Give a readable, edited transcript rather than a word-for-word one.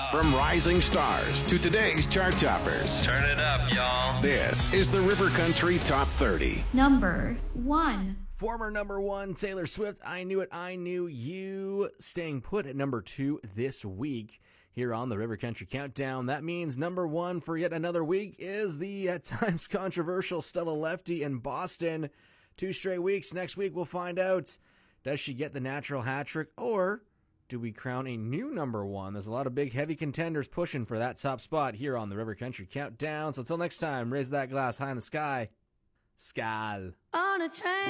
From rising stars to today's chart toppers, Turn it up, y'all. this is the River Country Top 30. Number 1. Former number 1, Taylor Swift, I Knew It, I Knew You, staying put at number 2 this week here on the River Country Countdown. That means number 1 for yet another week is the, at times, controversial Stella Lefty in Boston. 2 straight weeks. Next week we'll find out, does she get the natural hat trick, or do we crown a new number 1? There's a lot of big, heavy contenders pushing for that top spot here on the River Country Countdown. So until next time, raise that glass high in the sky. Skal. On a train.